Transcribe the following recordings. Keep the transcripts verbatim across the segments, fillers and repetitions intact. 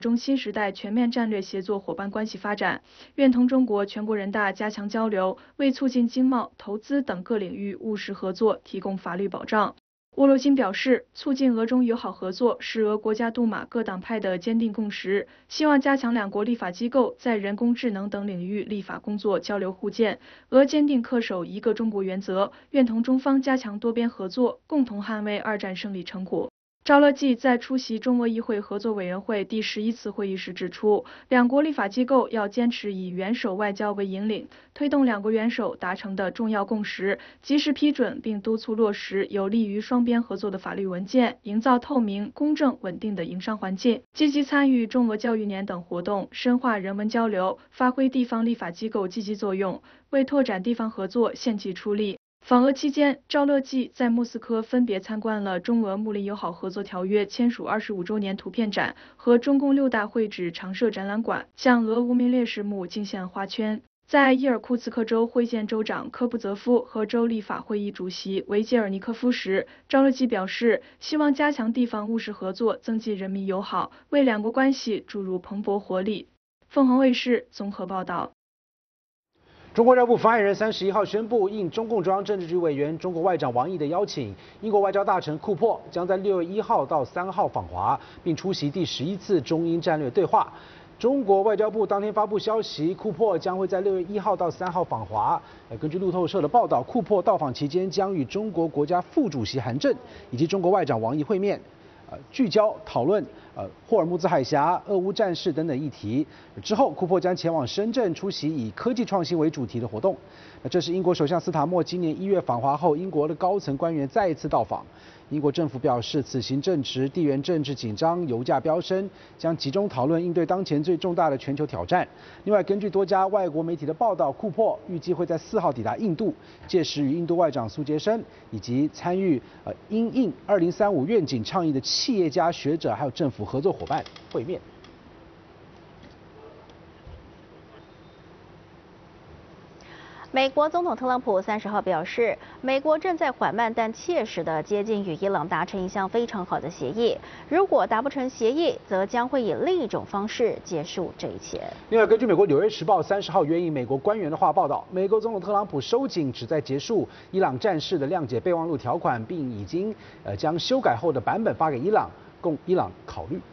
中新时代全面战略协作伙伴关系发展，愿同中国全国人大加强交流，为促进经贸、投资等各领域务实合作提供法律保障。沃洛金表示，促进俄中友好合作是俄国家杜马各党派的坚定共识，希望加强两国立法机构在人工智能等领域立法工作交流互鉴。俄坚定恪守一个中国原则，愿同中方加强多边合作，共同捍卫二战胜利成果。赵乐际在出席中俄议会合作委员会第十一次会议时指出，两国立法机构要坚持以元首外交为引领，推动两国元首达成的重要共识，及时批准并督促落实有利于双边合作的法律文件，营造透明、公正、稳定的营商环境，积极参与中俄教育年等活动，深化人文交流，发挥地方立法机构积极作用，为拓展地方合作献计出力。访俄期间，赵乐际在莫斯科分别参观了中俄睦邻友好合作条约签署二十五周年图片展和中共六大会址常设展览馆，向俄无名烈士墓敬献花圈。在伊尔库茨克州会见州长科布泽夫和州立法会议主席维杰尔尼科夫时，赵乐际表示，希望加强地方务实合作，增进人民友好，为两国关系注入蓬勃活力。凤凰卫视综合报道。 中国外交部发言人三十一号宣布，应中共中央政治局委员、中国外长王毅的邀请，英国外交大臣库珀将在六月一号到三号访华，并出席第十一次中英战略对话。中国外交部当天发布消息，库珀将会在六月一号到三号访华。根据路透社的报道，库珀到访期间将与中国国家副主席韩正以及中国外长王毅会面。呃，聚焦讨论呃霍尔木兹海峡、俄乌战事等等议题。之后，库珀将前往深圳出席以科技创新为主题的活动。那这是英国首相斯塔默今年一月访华后，英国的高层官员再一次到访。英国政府表示，此行正值地缘政治紧张、油价飙升，将集中讨论应对当前最重大的全球挑战。另外，根据多家外国媒体的报道，库珀预计会在四号抵达印度，届时与印度外长苏杰生以及参与呃因应二零三五愿景倡议的企业家、学者还有政府合作伙伴会面。 美国总统特朗普三十号表示，美国正在缓慢但切实地接近与伊朗达成一项非常好的协议。如果达不成协议，则将会以另一种方式结束这一切。 另外，根据美国《纽约时报》三十号援引美国官员的话报道，美国总统特朗普收紧旨在结束伊朗战事的谅解备忘录条款，并已经呃将修改后的版本发给伊朗，供伊朗考虑。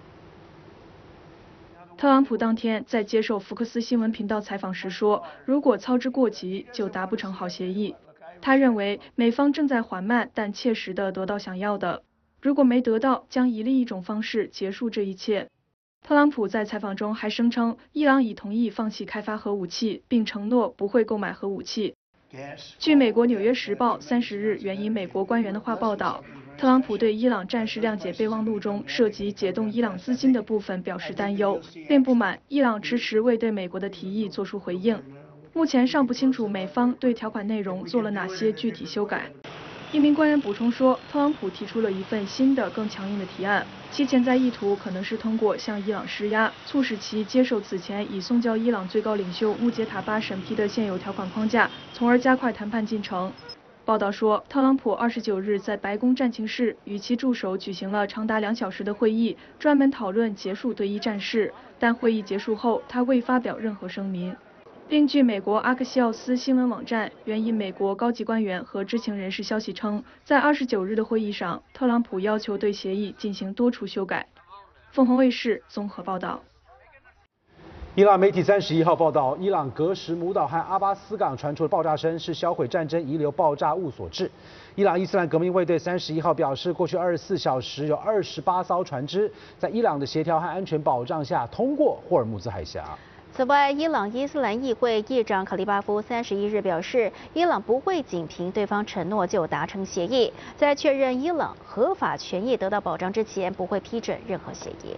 特朗普当天在接受福克斯新闻频道采访时说，如果操之过急，就达不成好协议。他认为美方正在缓慢但切实地得到想要的，如果没得到，将以另一种方式结束这一切。特朗普在采访中还声称，伊朗已同意放弃开发核武器，并承诺不会购买核武器。据美国《纽约时报》三十日援引美国官员的话报道，特朗普对伊朗战事谅解备忘录中涉及解冻伊朗资金的部分表示担忧，并不满伊朗迟迟未对美国的提议作出回应。目前尚不清楚美方对条款内容做了哪些具体修改。一名官员补充说，特朗普提出了一份新的、更强硬的提案，其潜在意图可能是通过向伊朗施压，促使其接受此前已送交伊朗最高领袖穆杰塔巴审批的现有条款框架，从而加快谈判进程。报道说，特朗普二十九日在白宫战情室与其助手举行了长达两小时的会议，专门讨论结束对伊战事，但会议结束后，他未发表任何声明。另据美国阿克西奥斯新闻网站援引美国高级官员和知情人士消息称，在二十九日的会议上，特朗普要求对协议进行多处修改。凤凰卫视综合报道。 伊朗媒体三十一号报道，伊朗格什姆岛和阿巴斯港传出的爆炸声是销毁战争遗留爆炸物所致。伊朗伊斯兰革命卫队三十一号表示，过去二十四小时有二十八艘船只在伊朗的协调和安全保障下通过霍尔木兹海峡。 此外，伊朗伊斯兰议会议长卡利巴夫三十一日表示，伊朗不会仅凭对方承诺就达成协议，在确认伊朗合法权益得到保障之前，不会批准任何协议。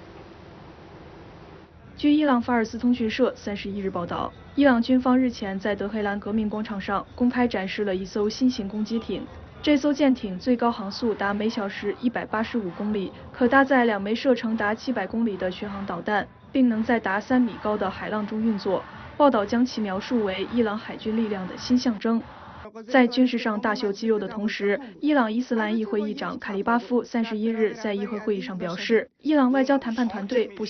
据伊朗法尔斯通讯社三十一日报道，伊朗军方日前在德黑兰革命广场上公开展示了一艘新型攻击艇。这艘舰艇最高航速达每小时一百八十五公里，可搭载两枚射程达七百公里的巡航导弹，并能在达三米高的海浪中运作。报道将其描述为伊朗海军力量的新象征。 在军事上大秀肌肉的同时，伊朗伊斯兰议会议长卡利巴夫三十一日在议会会议上表示，伊朗外交谈判团队不